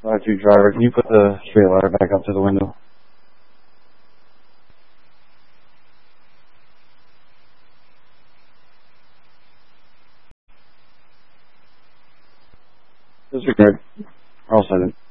5-2 driver, can you put the straight ladder back up to the window? Disregard. All set in.